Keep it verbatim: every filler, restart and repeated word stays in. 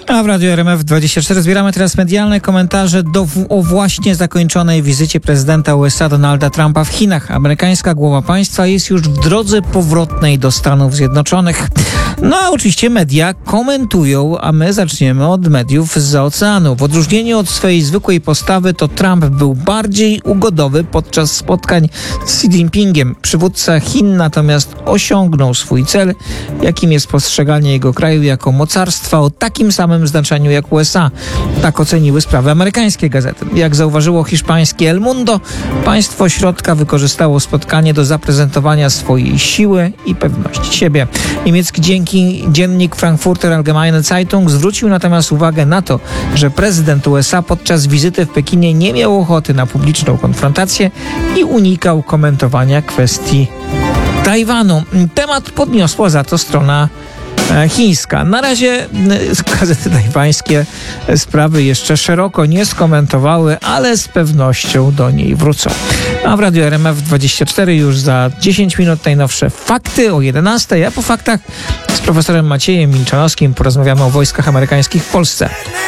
A w Radiu R M F dwadzieścia cztery zbieramy teraz medialne komentarze do o właśnie zakończonej wizycie prezydenta U S A Donalda Trumpa w Chinach. Amerykańska głowa państwa jest już w drodze powrotnej do Stanów Zjednoczonych. No a oczywiście media komentują, a my zaczniemy od mediów zza oceanu. W odróżnieniu od swojej zwykłej postawy to Trump był bardziej ugodowy podczas spotkań z Xi Jinpingiem. Przywódca Chin natomiast osiągnął swój cel, jakim jest postrzeganie jego kraju jako mocarstwa o takim samym znaczeniu jak U S A. Tak oceniły sprawy amerykańskie gazety. Jak zauważyło hiszpańskie El Mundo, państwo środka wykorzystało spotkanie do zaprezentowania swojej siły i pewności siebie. Niemiecki dziennik Frankfurter Allgemeine Zeitung zwrócił natomiast uwagę na to, że prezydent U S A podczas wizyty w Pekinie nie miał ochoty na publiczną konfrontację i unikał komentowania kwestii Tajwanu. Temat podniosła za to strona chińska. Na razie gazety tajwańskie sprawy jeszcze szeroko nie skomentowały, ale z pewnością do niej wrócą. A w Radiu R M F dwadzieścia cztery już za dziesięć minut najnowsze fakty o jedenastej, a po faktach z profesorem Maciejem Milczanowskim porozmawiamy o wojskach amerykańskich w Polsce.